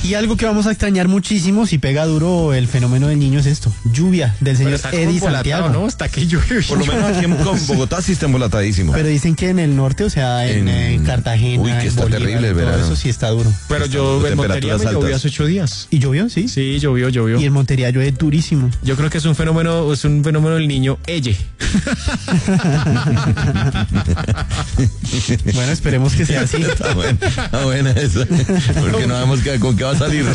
Y algo que vamos a extrañar muchísimo si pega duro el fenómeno del niño es esto: lluvia del señor Eddie Santiago. ¿No? Hasta que llueve. Por lo menos aquí en Bogotá sí está embolatadísimo. Pero dicen que en el norte, o sea, en Cartagena, uy, que está Bolívar, terrible el todo verano. eso sí está duro. Pero yo en Montería temperaturas me llovió altas. hace 8 días. ¿Y llovió? Sí. Sí, llovió. Y en Montería llueve durísimo. Yo creo que es un fenómeno del niño Elle. Bueno, esperemos que sea así. Está buena esa. Porque no sabemos con qué va a salir.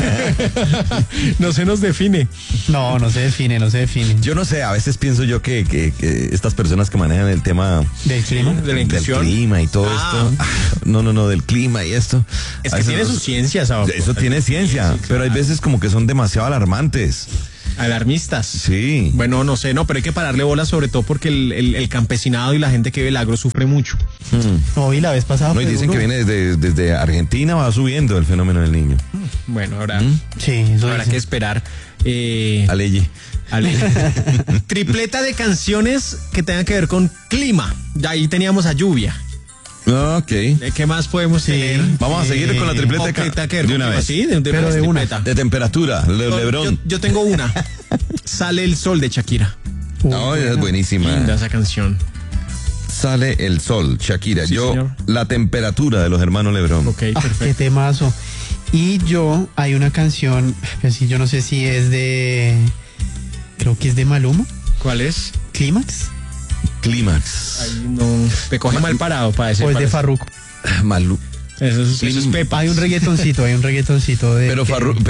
No se nos define. No se define. Yo no sé, a veces pienso yo que estas personas que manejan el tema ¿Del clima? De la del inclusión. clima y todo esto. No, del clima y esto. Es A que veces tiene no- su ciencia, ¿sabes? Eso tiene ciencia, Sí, pero hay veces como que son demasiado alarmantes. Alarmistas. Sí. Bueno, no sé, pero hay que pararle bola, sobre todo porque el campesinado y la gente que vive el agro sufre mucho. No, y la vez pasada No, y fue dicen duro. que viene desde Argentina, va subiendo el fenómeno del niño. Bueno, ahora Sí, eso habrá dicen. que esperar. Aleye. Tripleta de canciones que tengan que ver con clima. De ahí teníamos a lluvia. Ok. ¿Qué más podemos tener? Vamos a seguir con la tripleta Que tenga que ver de con una clima, vez. sí, de Pero una de una. tripleta. De temperatura, Lebrón. Yo tengo una. Sale el sol de Shakira. No, es buenísima. Linda esa canción. Sale el sol, Shakira. Sí, Yo, señor. la temperatura de los hermanos Lebrón. Ok, Qué perfecto. temazo. Y hay una canción, pues sí, yo no sé si es creo que es de Maluma, ¿Cuál es? Clímax, Clímax. Ahí no. Te coge mal parado para ese. o es de para Farruko. Malu. ese. Eso es Pepa. Hay un reggaetoncito de... Pero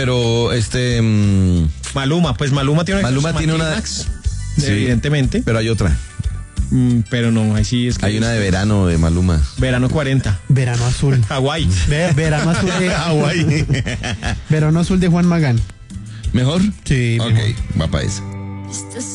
Maluma, pues Maluma tiene una Maluma canción tiene que se llama una- Clímax, sí, evidentemente. pero hay otra. Pero no, ahí sí es que Hay una de verano de Maluma. Verano 40. Verano Azul. Hawái. Verano Azul de... Hawái. Verano Azul de Juan Magán. ¿Mejor? Sí, Ok, mejor. va para esa.